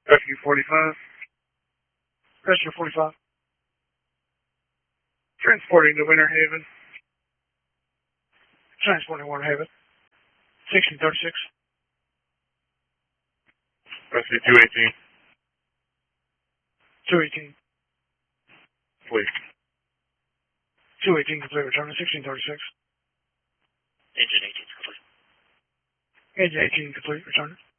Rescue 45. Rescue 45. Transporting to Winter Haven. Transporting Winter Haven. 1636. Rescue 218. 218. Please. 218 complete, return to 1636. Engine 18 complete. Engine 18 complete, return.